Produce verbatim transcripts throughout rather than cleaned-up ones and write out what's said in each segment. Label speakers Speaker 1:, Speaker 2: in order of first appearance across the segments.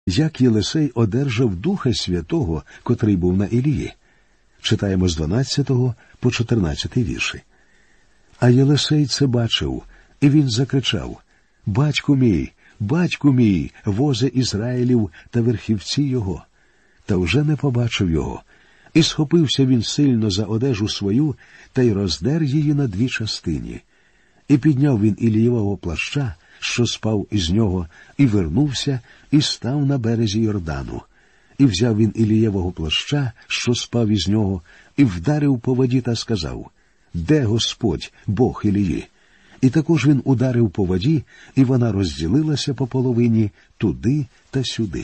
Speaker 1: як Єлисей одержав Духа Святого, котрий був на Ілії. Читаємо з дванадцятого по чотирнадцятий вірші. А Єлисей це бачив, і він закричав: «Батьку мій, батьку мій, возе Ізраїлів та верхівці його!» Та вже не побачив його. І схопився він сильно за одежу свою, та й роздер її на дві частині. І підняв він Ілієвого плаща, що спав із нього, і вернувся, і став на березі Йордану. І взяв він Ілієвого плаща, що спав із нього, і вдарив по воді та сказав: «Де Господь, Бог Ілії?» І також він ударив по воді, і вона розділилася по половині туди та сюди.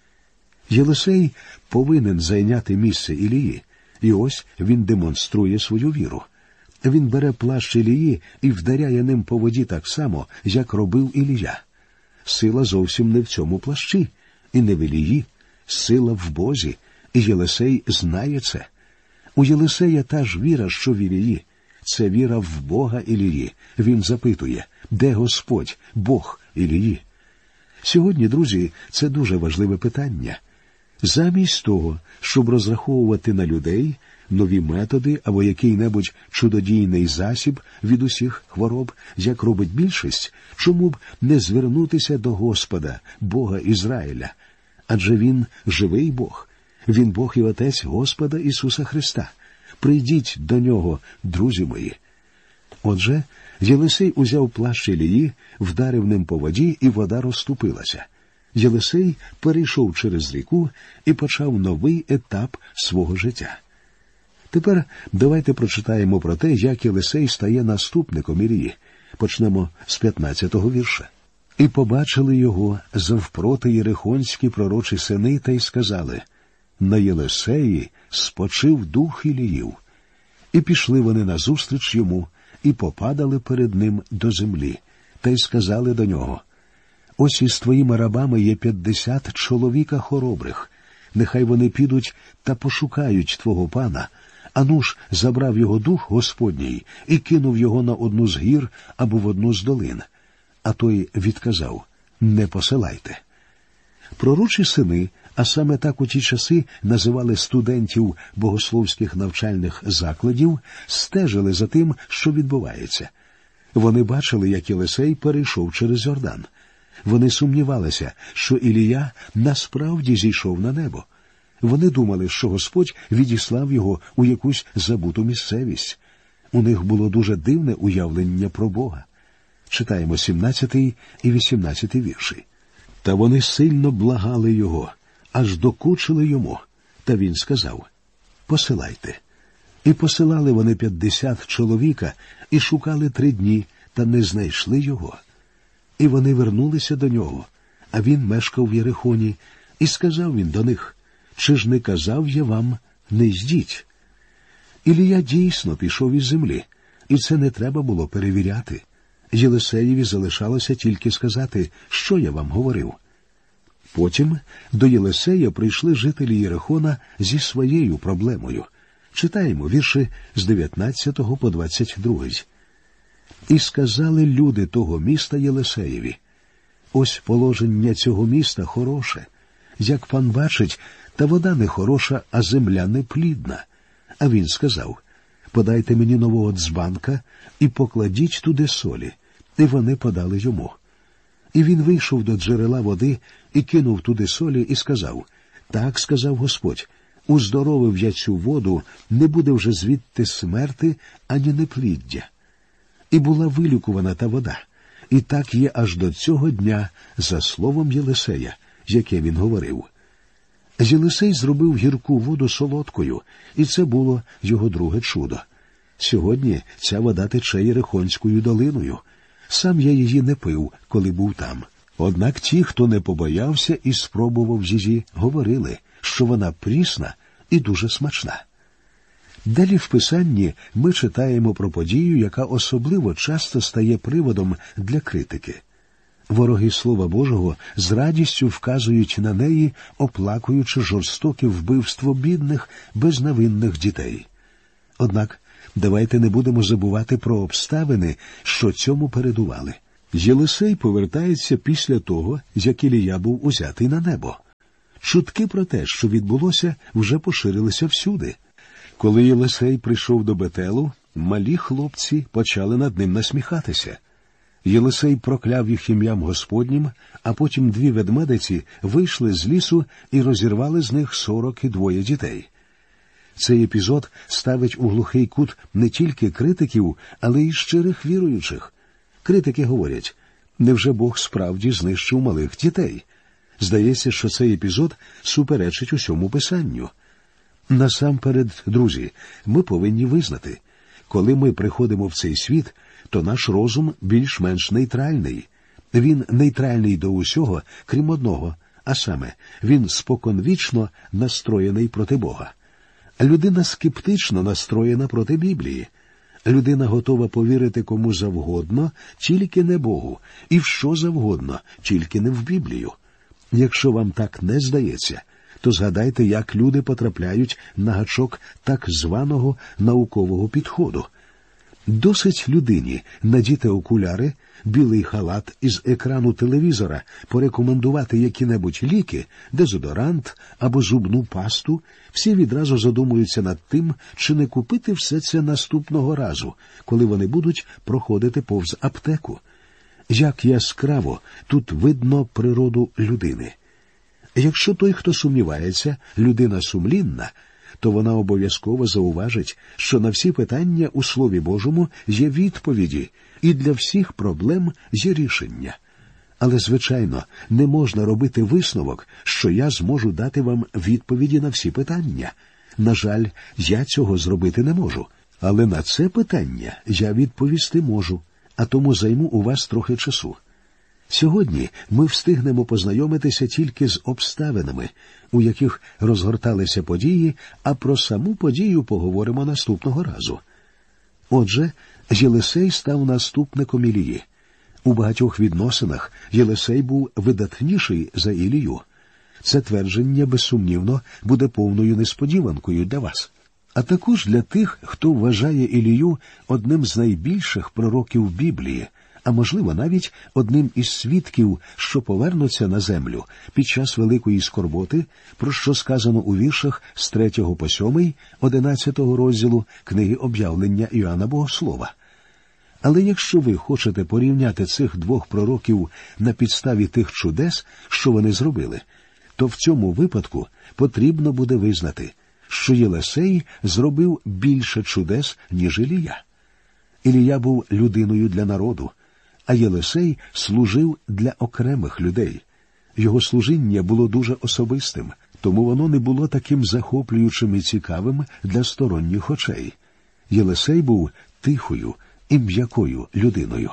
Speaker 1: Єлисей повинен зайняти місце Ілії, і ось він демонструє свою віру. Він бере плащ Ілії і вдаряє ним по воді так само, як робив Ілія. Сила зовсім не в цьому плащі, і не в Ілії. Сила в Бозі, і Єлисей знає це. У Єлисея та ж віра, що в Ілії. Це віра в Бога Ілії. Він запитує: «Де Господь, Бог Ілії?» Сьогодні, друзі, це дуже важливе питання. Замість того, щоб розраховувати на людей, нові методи або який-небудь чудодійний засіб від усіх хвороб, як робить більшість, чому б не звернутися до Господа, Бога Ізраїля? Адже Він живий Бог. Він Бог і Отець Господа Ісуса Христа. Прийдіть до Нього, друзі мої. Отже, Єлисей узяв плащ Ілії, вдарив ним по воді, і вода розступилася. Єлисей перейшов через ріку і почав новий етап свого життя. Тепер давайте прочитаємо про те, як Єлисей стає наступником Ілії. Почнемо з п'ятнадцятого вірша. «І побачили його завпроти єрихонські пророчі сини, та й сказали: на Єлисеї спочив дух Іліїв. І пішли вони назустріч йому, і попадали перед ним до землі, та й сказали до нього: ось із твоїми рабами є п'ятдесят чоловіка хоробрих. Нехай вони підуть та пошукають твого пана. Ану ж, забрав його дух Господній і кинув його на одну з гір або в одну з долин. А той відказав: не посилайте. Пророчі сини, а саме так у ті часи називали студентів богословських навчальних закладів, стежили за тим, що відбувається. Вони бачили, як Єлисей перейшов через Йордан. Вони сумнівалися, що Ілія насправді зійшов на небо. Вони думали, що Господь відіслав його у якусь забуту місцевість. У них було дуже дивне уявлення про Бога. Читаємо сімнадцятий і вісімнадцятий вірші. Та вони сильно благали його, аж докучили йому. Та він сказав: посилайте. І посилали вони п'ятдесят чоловіка, і шукали три дні, та не знайшли його. І вони вернулися до нього, а він мешкав в Єрихоні, і сказав він до них: чи ж не казав я вам, не йдіть? Ілія дійсно пішов із землі, і це не треба було перевіряти. Єлисеєві залишалося тільки сказати, що я вам говорив. Потім до Єлисея прийшли жителі Єрихона зі своєю проблемою. Читаємо вірші з дев'ятнадцятого по двадцять другий. І сказали люди того міста Єлисеєві: ось положення цього міста хороше. Як пан бачить, та вода не хороша, а земля не плідна. А він сказав: подайте мені нового дзбанка і покладіть туди солі. І вони подали йому. І він вийшов до джерела води і кинув туди солі і сказав: так сказав Господь, уздоровив я цю воду, не буде вже звідти смерти, ані непліддя. І була вилікувана та вода. І так є аж до цього дня, за словом Єлисея, яке він говорив. Єлисей зробив гірку воду солодкою, і це було його друге чудо. Сьогодні ця вода тече Єрихонською долиною. Сам я її не пив, коли був там. Однак ті, хто не побоявся і спробував її, говорили, що вона прісна і дуже смачна. Далі в Писанні ми читаємо про подію, яка особливо часто стає приводом для критики. Вороги Слова Божого з радістю вказують на неї, оплакуючи жорстоке вбивство бідних, безневинних дітей. Однак давайте не будемо забувати про обставини, що цьому передували. Єлисей повертається після того, як Ілія був узятий на небо. Чутки про те, що відбулося, вже поширилися всюди. Коли Єлисей прийшов до Бетелу, малі хлопці почали над ним насміхатися. Єлисей прокляв їх ім'ям Господнім, а потім дві ведмедиці вийшли з лісу і розірвали з них сорок і двоє дітей. Цей епізод ставить у глухий кут не тільки критиків, але й щирих віруючих. Критики говорять, невже Бог справді знищив малих дітей? Здається, що цей епізод суперечить усьому Писанню. Насамперед, друзі, ми повинні визнати, коли ми приходимо в цей світ, то наш розум більш-менш нейтральний. Він нейтральний до усього, крім одного, а саме, він споконвічно настроєний проти Бога. Людина скептично настроєна проти Біблії. Людина готова повірити кому завгодно, тільки не Богу, і в що завгодно, тільки не в Біблію. Якщо вам так не здається, то згадайте, як люди потрапляють на гачок так званого наукового підходу. Досить людині надіти окуляри, білий халат із екрану телевізора, порекомендувати які-небудь ліки, дезодорант або зубну пасту, всі відразу задумуються над тим, чи не купити все це наступного разу, коли вони будуть проходити повз аптеку. Як яскраво тут видно природу людини. Якщо той, хто сумнівається, людина сумлінна, то вона обов'язково зауважить, що на всі питання у Слові Божому є відповіді, і для всіх проблем є рішення. Але, звичайно, не можна робити висновок, що я зможу дати вам відповіді на всі питання. На жаль, я цього зробити не можу. Але на це питання я відповісти можу, а тому займу у вас трохи часу. Сьогодні ми встигнемо познайомитися тільки з обставинами, у яких розгорталися події, а про саму подію поговоримо наступного разу. Отже, Єлисей став наступником Ілії. У багатьох відносинах Єлисей був видатніший за Ілію. Це твердження, безсумнівно, буде повною несподіванкою для вас. А також для тих, хто вважає Ілію одним з найбільших пророків Біблії, а можливо навіть одним із свідків, що повернуться на землю під час великої скорботи, про що сказано у віршах з третього по сьомий, одинадцятого розділу книги «Об'явлення» Іоанна Богослова. Але якщо ви хочете порівняти цих двох пророків на підставі тих чудес, що вони зробили, то в цьому випадку потрібно буде визнати, що Єлисей зробив більше чудес, ніж Ілія. Ілія був людиною для народу, а Єлисей служив для окремих людей. Його служіння було дуже особистим, тому воно не було таким захоплюючим і цікавим для сторонніх очей. Єлисей був тихою і м'якою людиною.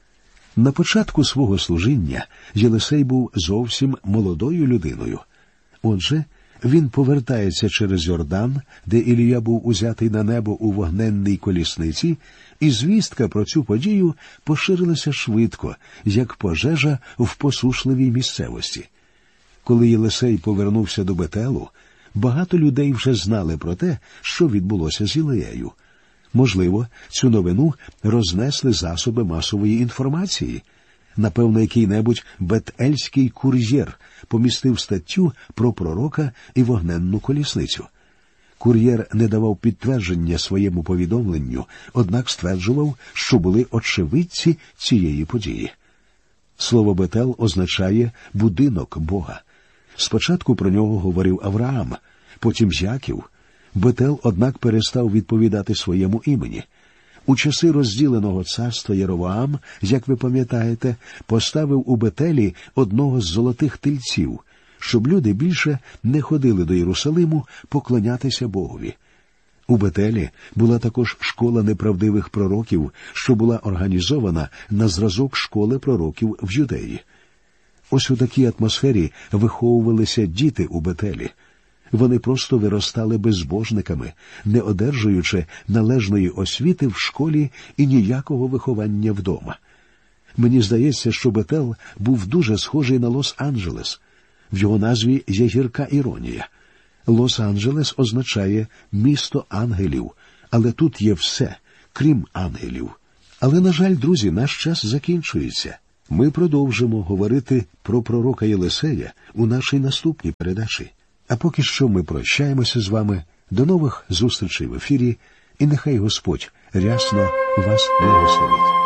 Speaker 1: На початку свого служіння Єлисей був зовсім молодою людиною. Отже, він повертається через Йордан, де Ілія був узятий на небо у вогненній колісниці, і звістка про цю подію поширилася швидко, як пожежа в посушливій місцевості. Коли Єлисей повернувся до Бетелу, багато людей вже знали про те, що відбулося з Ілією. Можливо, цю новину рознесли засоби масової інформації. Напевно, який-небудь бетельський кур'єр помістив статтю про пророка і вогненну колісницю. Кур'єр не давав підтвердження своєму повідомленню, однак стверджував, що були очевидці цієї події. Слово «Бетел» означає «будинок Бога». Спочатку про нього говорив Авраам, потім Яків. Бетел, однак, перестав відповідати своєму імені. У часи розділеного царства Єровоам, як ви пам'ятаєте, поставив у Бетелі одного з золотих тельців, щоб люди більше не ходили до Єрусалиму поклонятися Богові. У Бетелі була також школа неправдивих пророків, що була організована на зразок школи пророків в Юдеї. Ось у такій атмосфері виховувалися діти у Бетелі. Вони просто виростали безбожниками, не одержуючи належної освіти в школі і ніякого виховання вдома. Мені здається, що Бетел був дуже схожий на Лос-Анджелес. В його назві є гірка іронія. Лос-Анджелес означає «місто ангелів», але тут є все, крім ангелів. Але, на жаль, друзі, наш час закінчується. Ми продовжимо говорити про пророка Єлисея у нашій наступній передачі. А поки що ми прощаємося з вами. До нових зустрічей в ефірі, і нехай Господь рясно вас благословить.